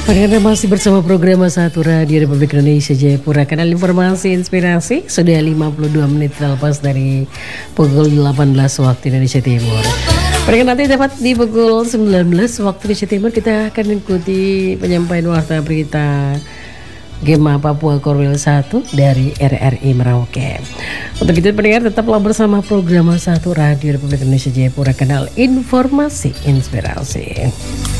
Pendengar masih bersama program Satu Radio Republik Indonesia Jayapura, kanal informasi inspirasi. Sudah 52 menit terlepas dari pukul 18 waktu Indonesia Timur. Pendengar nanti dapat di pukul 19 waktu Indonesia Timur kita akan ikuti penyampaian warta berita Gema Papua Korwil 1 dari RRI Merauke. Untuk itu pendengar tetaplah bersama program Satu Radio Republik Indonesia Jayapura, kanal informasi inspirasi.